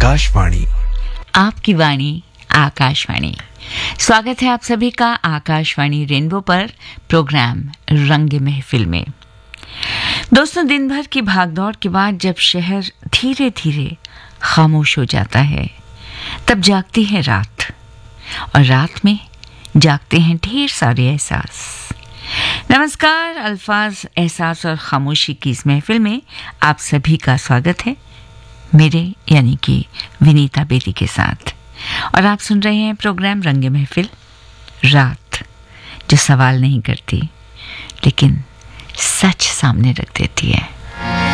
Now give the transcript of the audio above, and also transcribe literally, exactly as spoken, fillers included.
आकाशवाणी, आपकी वाणी आकाशवाणी। स्वागत है आप सभी का आकाशवाणी रेनबो पर प्रोग्राम रंग महफिल में। दोस्तों, दिन भर की भागदौड़ के बाद जब शहर धीरे धीरे खामोश हो जाता है, तब जागती है रात, और रात में जागते हैं ढेर सारे एहसास। नमस्कार, अल्फाज, एहसास और खामोशी की इस महफिल में आप सभी का स्वागत है, मेरे यानी कि विनीता बेदी के साथ। और आप सुन रहे हैं प्रोग्राम रंग महफिल, रात जो सवाल नहीं करती लेकिन सच सामने रख देती है।